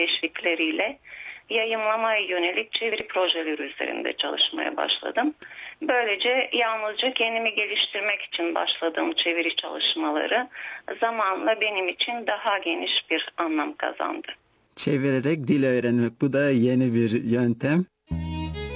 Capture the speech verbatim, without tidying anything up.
teşvikleriyle yayımlamaya yönelik çeviri projeleri üzerinde çalışmaya başladım. Böylece yalnızca kendimi geliştirmek için başladığım çeviri çalışmaları zamanla benim için daha geniş bir anlam kazandı. Çevirerek dil öğrenmek, bu da yeni bir yöntem.